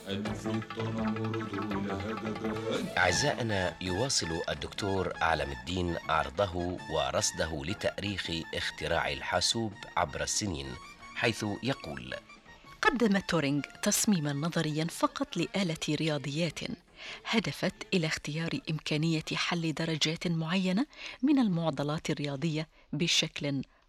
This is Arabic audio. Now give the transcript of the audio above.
ألف التنمر لها جفان. أعزائنا، يواصل الدكتور أعلم الدين عرضه ورصده لتأريخ اختراع الحاسوب عبر السنين، حيث يقول: قدم تورينغ تصميما نظريا فقط لآلة رياضيات هدفت إلى اختيار إمكانية حل درجات معينة من المعضلات الرياضية بشكل